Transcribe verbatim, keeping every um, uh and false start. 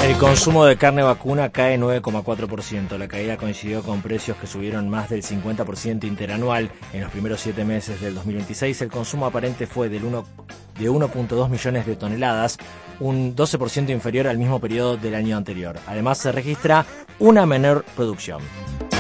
El consumo de carne vacuna cae nueve coma cuatro por ciento. La caída coincidió con precios que subieron más del cincuenta por ciento interanual. En los primeros siete meses del dos mil veintiséis, el consumo aparente fue del uno, de uno punto dos millones de toneladas, un doce por ciento inferior al mismo periodo del año anterior. Además, se registra una menor producción.